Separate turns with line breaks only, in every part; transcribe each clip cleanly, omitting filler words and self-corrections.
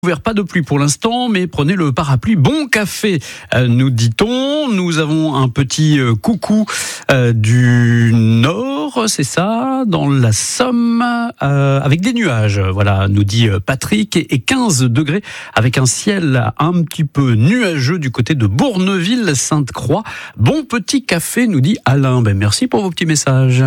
Pas de pluie pour l'instant, mais prenez le parapluie. Bon café, nous dit-on. Nous avons un petit coucou du nord, c'est ça, dans la Somme, avec des nuages. Voilà, nous dit Patrick, et 15 degrés avec un ciel un petit peu nuageux du côté de Bourneville-Sainte-Croix. Bon petit café, nous dit Alain. Merci pour vos petits messages.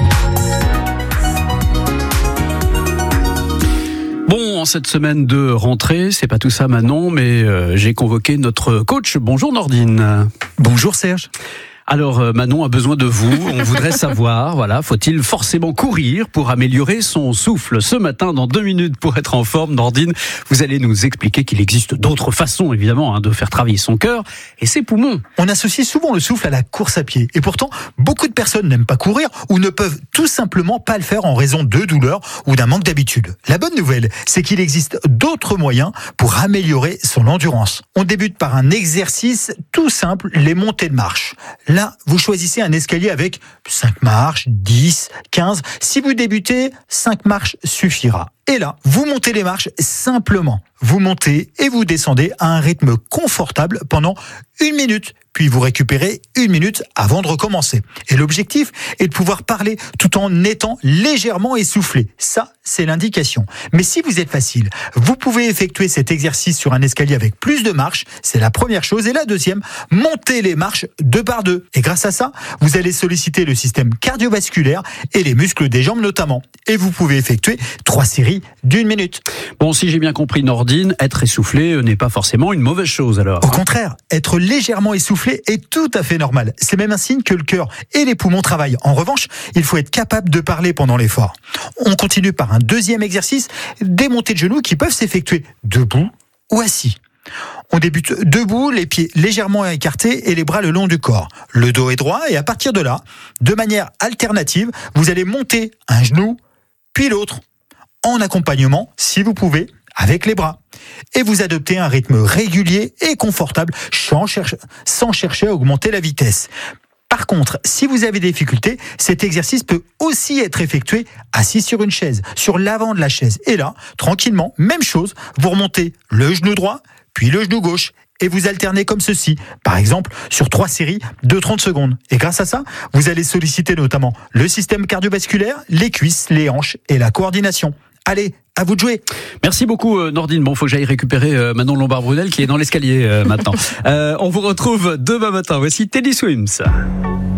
Bon, en cette semaine de rentrée, c'est pas tout ça Manon, mais j'ai convoqué notre coach. Bonjour Nordine.
Bonjour Serge.
Alors Manon a besoin de vous, on voudrait savoir, voilà, faut-il forcément courir pour améliorer son souffle? Ce matin, dans 2 minutes pour être en forme, Nordine, vous allez nous expliquer qu'il existe d'autres façons évidemment de faire travailler son cœur et ses poumons.
On associe souvent le souffle à la course à pied et pourtant beaucoup de personnes n'aiment pas courir ou ne peuvent tout simplement pas le faire en raison de douleurs ou d'un manque d'habitude. La bonne nouvelle, c'est qu'il existe d'autres moyens pour améliorer son endurance. On débute par un exercice tout simple, les montées de marche. Là, vous choisissez un escalier avec 5 marches, 10, 15. Si vous débutez, 5 marches suffira. Et là, vous montez les marches simplement. Vous montez et vous descendez à un rythme confortable pendant 1 minute. Puis vous récupérez 1 minute avant de recommencer. Et l'objectif est de pouvoir parler tout en étant légèrement essoufflé. Ça, c'est l'indication. Mais si vous êtes facile, vous pouvez effectuer cet exercice sur un escalier avec plus de marches. C'est la première chose. Et la deuxième, montez les marches 2 par 2. Et grâce à ça, vous allez solliciter le système cardiovasculaire et les muscles des jambes notamment. Et vous pouvez effectuer 3 séries d'1 minute.
Bon, si j'ai bien compris Nordine, être essoufflé n'est pas forcément une mauvaise chose alors.
Au contraire, être légèrement essoufflé est tout à fait normal. C'est même un signe que le cœur et les poumons travaillent. En revanche, il faut être capable de parler pendant l'effort. On continue par un deuxième exercice, des montées de genoux qui peuvent s'effectuer debout ou assis. On débute debout, les pieds légèrement écartés et les bras le long du corps. Le dos est droit et à partir de là, de manière alternative, vous allez monter un genou, puis l'autre, en accompagnement, si vous pouvez, avec les bras. Et vous adoptez un rythme régulier et confortable sans chercher à augmenter la vitesse. Par contre, si vous avez des difficultés, cet exercice peut aussi être effectué assis sur une chaise, sur l'avant de la chaise. Et là, tranquillement, même chose, vous remontez le genou droit, puis le genou gauche. Et vous alternez comme ceci, par exemple sur 3 séries de 30 secondes. Et grâce à ça, vous allez solliciter notamment le système cardiovasculaire, les cuisses, les hanches et la coordination. Allez, à vous de jouer.
Merci beaucoup Nordine. Bon, faut que j'aille récupérer Manon Lombard-Brunel qui est dans l'escalier maintenant. On vous retrouve demain matin. Voici Teddy Swims.